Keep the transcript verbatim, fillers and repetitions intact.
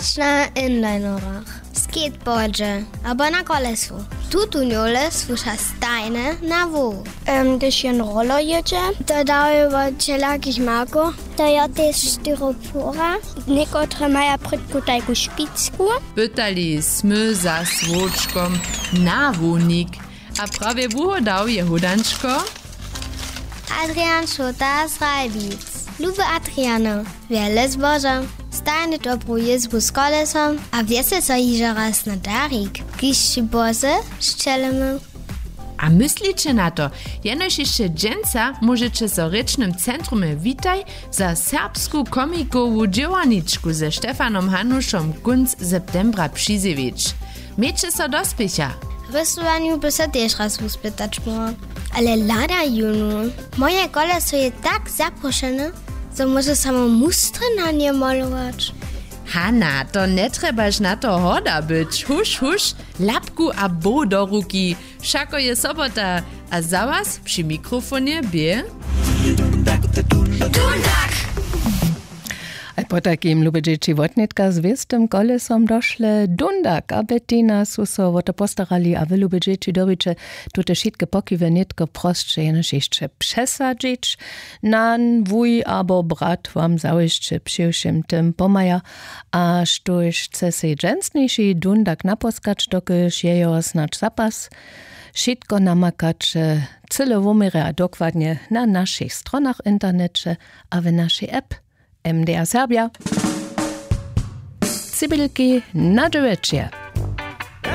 na inlinerach, skateboardzie albo na kolesu. Tu tuniole słysza stajne na wół. Um, když jen roller jedzie, to daje od wszelakich marków. to ja też styropora. Niektóre mają prydku taką szpicku. Pytali smy za swoczkom na wółnik, a prawie wuhodał je hudanczko. Adrian Schota z Rajbic. Lube Adriano, wiele zboża. Stajny to próbuje z kolesom, a wiese so iże raz na darik. Kiszczy boze, szczelemy. A myślicie na to, jenoż jeszcze dżęca możecie so rycznym centrumie Witaj za serbsku komikowu działaniczku ze Stefanom Hanuszom kunc septembra przyzywić. Miejcie so do spiecha. Rysowaniu by se też raz uspytać było. Ale lada junu. Moje koleso je tak zaproszone, że może samo mustry na nie malować. Hanna, to nie trebaš na to hoda być. Huš, huš, lapku a bo do ruki. Šako je sobota. A za was przy mikrofonie bie... Dundak! A po takim lubidzieci wotnitka z wistym kolesom došle Dundak, a Bettina su so woto postarali, a wy lubidzieci dobiče tute šitke pokive nitko prostše jenož jeszcze przesadzić. Nan, wuj abo brat wam zaujšće přiwšim tym pomaja, a štuž chce se dżęsniejszy Dundak naposkać, dokyż jejo snacz zapas. Šitko namakać cyle wumire, a dokładnie na naszych stronach internecie, a w naszej app M D R Serbia. Cybylki na dziewięcie.